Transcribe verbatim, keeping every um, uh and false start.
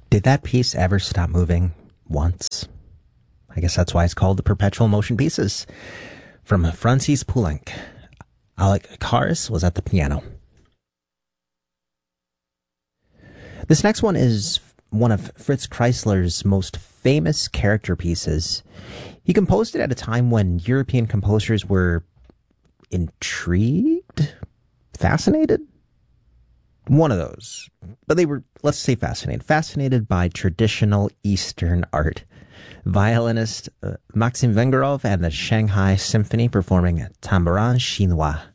Did that piece ever stop moving once? I guess that's why it's called the Perpetual Motion Pieces. From Francis Poulenc. Alec Kars was at the piano. This next one is one of Fritz Kreisler's most famous character pieces. He composed it at a time when European composers were intrigued? Fascinated? One of those. But they were, let's say fascinated. Fascinated by traditional Eastern art. Violinist uh, Maxim Vengerov and the Shanghai Symphony performing Tambourin Chinois.